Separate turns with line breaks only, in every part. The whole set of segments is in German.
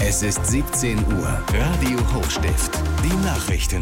Es ist 17 Uhr. Radio Hochstift. Die Nachrichten.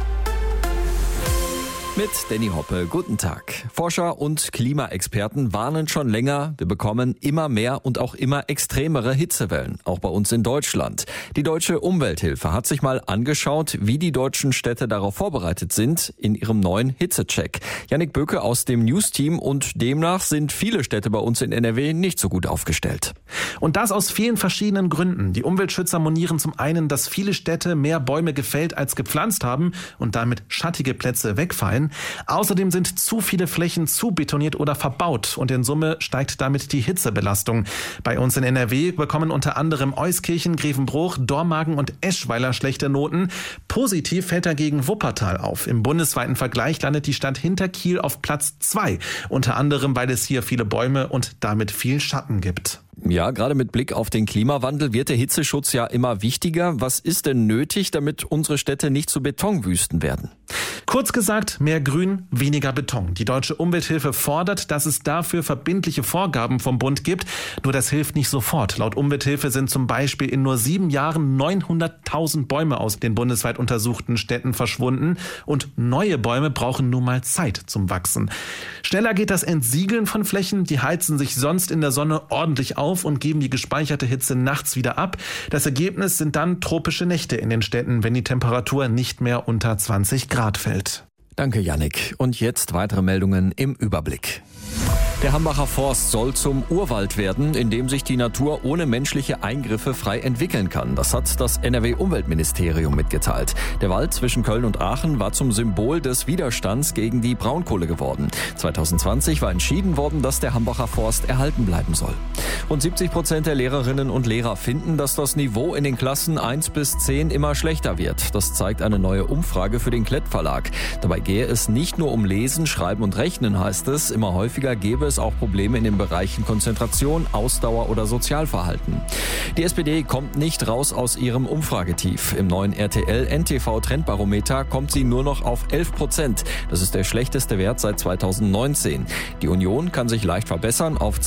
Mit Danny Hoppe, guten Tag. Forscher und Klimaexperten warnen schon länger, wir bekommen immer mehr und auch immer extremere Hitzewellen, auch bei uns in Deutschland. Die Deutsche Umwelthilfe hat sich mal angeschaut, wie die deutschen Städte darauf vorbereitet sind in ihrem neuen Hitzecheck. Jannik Böke aus dem News-Team, und demnach sind viele Städte bei uns in NRW nicht so gut aufgestellt.
Und das aus vielen verschiedenen Gründen. Die Umweltschützer monieren zum einen, dass viele Städte mehr Bäume gefällt als gepflanzt haben und damit schattige Plätze wegfallen. Außerdem sind zu viele Flächen zu betoniert oder verbaut und in Summe steigt damit die Hitzebelastung. Bei uns in NRW bekommen unter anderem Euskirchen, Grevenbroich, Dormagen und Eschweiler schlechte Noten. Positiv fällt dagegen Wuppertal auf. Im bundesweiten Vergleich landet die Stadt hinter Kiel auf Platz 2. Unter anderem, weil es hier viele Bäume und damit viel Schatten gibt.
Ja, gerade mit Blick auf den Klimawandel wird der Hitzeschutz ja immer wichtiger. Was ist denn nötig, damit unsere Städte nicht zu Betonwüsten werden?
Kurz gesagt, mehr Grün, weniger Beton. Die Deutsche Umwelthilfe fordert, dass es dafür verbindliche Vorgaben vom Bund gibt. Nur das hilft nicht sofort. Laut Umwelthilfe sind zum Beispiel in nur 7 Jahren 900.000 Bäume aus den bundesweit untersuchten Städten verschwunden. Und neue Bäume brauchen nun mal Zeit zum Wachsen. Schneller geht das Entsiegeln von Flächen. Die heizen sich sonst in der Sonne ordentlich auf und geben die gespeicherte Hitze nachts wieder ab. Das Ergebnis sind dann tropische Nächte in den Städten, wenn die Temperatur nicht mehr unter 20 Grad fällt.
Danke, Jannik. Und jetzt weitere Meldungen im Überblick. Der Hambacher Forst soll zum Urwald werden, in dem sich die Natur ohne menschliche Eingriffe frei entwickeln kann. Das hat das NRW-Umweltministerium mitgeteilt. Der Wald zwischen Köln und Aachen war zum Symbol des Widerstands gegen die Braunkohle geworden. 2020 war entschieden worden, dass der Hambacher Forst erhalten bleiben soll. Rund 70% der Lehrerinnen und Lehrer finden, dass das Niveau in den Klassen 1 bis 10 immer schlechter wird. Das zeigt eine neue Umfrage für den Klett Verlag. Dabei gehe es nicht nur um Lesen, Schreiben und Rechnen, heißt es. Immer häufiger gebe es auch Probleme in den Bereichen Konzentration, Ausdauer oder Sozialverhalten. Die SPD kommt nicht raus aus ihrem Umfragetief. Im neuen RTL-NTV-Trendbarometer kommt sie nur noch auf 11%. Das ist der schlechteste Wert seit 2019. Die Union kann sich leicht verbessern auf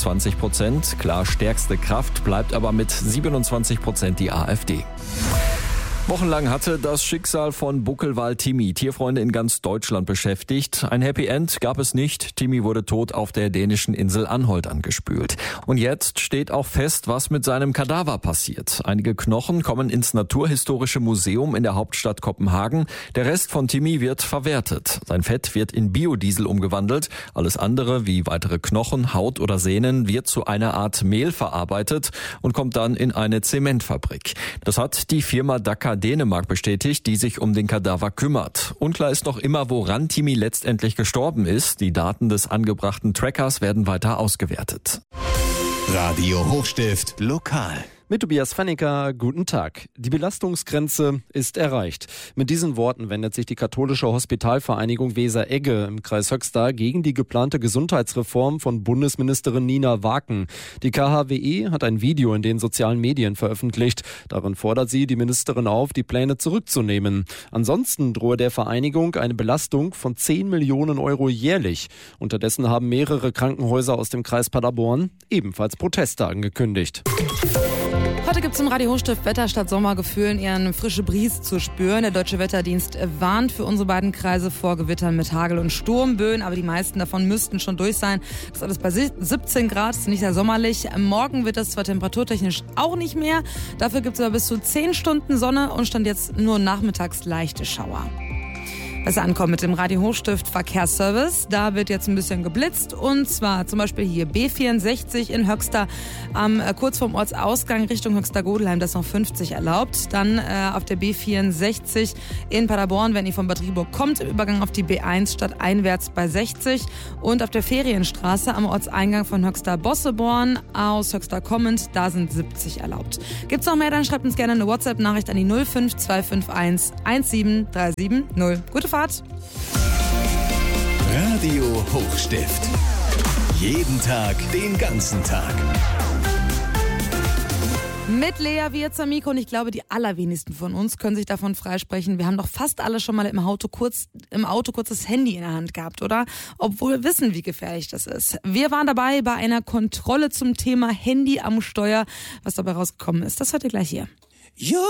22%. Klar stärkste Kraft bleibt aber mit 27% die AfD. Wochenlang hatte das Schicksal von Buckelwal Timmy Tierfreunde in ganz Deutschland beschäftigt. Ein Happy End gab es nicht. Timmy wurde tot auf der dänischen Insel Anholt angespült. Und jetzt steht auch fest, was mit seinem Kadaver passiert. Einige Knochen kommen ins Naturhistorische Museum in der Hauptstadt Kopenhagen. Der Rest von Timmy wird verwertet. Sein Fett wird in Biodiesel umgewandelt. Alles andere, wie weitere Knochen, Haut oder Sehnen, wird zu einer Art Mehl verarbeitet und kommt dann in eine Zementfabrik. Das hat die Firma Dakar Dänemark bestätigt, die sich um den Kadaver kümmert. Unklar ist noch immer, woran Timmy letztendlich gestorben ist. Die Daten des angebrachten Trackers werden weiter ausgewertet.
Radio Hochstift lokal.
Mit Tobias Fanniker, guten Tag. Die Belastungsgrenze ist erreicht. Mit diesen Worten wendet sich die katholische Hospitalvereinigung Weser-Egge im Kreis Höxter gegen die geplante Gesundheitsreform von Bundesministerin Nina Waken. Die KHWE hat ein Video in den sozialen Medien veröffentlicht. Darin fordert sie die Ministerin auf, die Pläne zurückzunehmen. Ansonsten drohe der Vereinigung eine Belastung von 10 Millionen Euro jährlich. Unterdessen haben mehrere Krankenhäuser aus dem Kreis Paderborn ebenfalls Proteste angekündigt.
Heute gibt es im Radio Hochstift Wetter statt Sommergefühlen eher eine frische Brise zu spüren. Der Deutsche Wetterdienst warnt für unsere beiden Kreise vor Gewittern mit Hagel- und Sturmböen, aber die meisten davon müssten schon durch sein. Das ist alles bei 17 Grad, ist nicht sehr sommerlich. Morgen wird das zwar temperaturtechnisch auch nicht mehr, dafür gibt es aber bis zu 10 Stunden Sonne und stand jetzt nur nachmittags leichte Schauer. Besser ankommen mit dem Radio Hochstift Verkehrsservice. Da wird jetzt ein bisschen geblitzt und zwar zum Beispiel hier B64 in Höxter kurz vorm Ortsausgang Richtung Höxter-Godelheim, das ist noch 50 erlaubt. Dann auf der B64 in Paderborn, wenn ihr von Bad Rieburg kommt, im Übergang auf die B1 stadteinwärts bei 60 und auf der Ferienstraße am Ortseingang von Höxter-Bosseborn aus Höxter kommend, da sind 70 erlaubt. Gibt's noch mehr, dann schreibt uns gerne eine WhatsApp-Nachricht an die 05251 17370. Gute Fahrt.
Radio Hochstift. Jeden Tag, den ganzen Tag.
Mit Lea wie jetzt am Mikro und ich glaube, die allerwenigsten von uns können sich davon freisprechen. Wir haben doch fast alle schon mal im Auto kurz das Handy in der Hand gehabt, oder? Obwohl wir wissen, wie gefährlich das ist. Wir waren dabei bei einer Kontrolle zum Thema Handy am Steuer. Was dabei rausgekommen ist, das hört ihr gleich hier.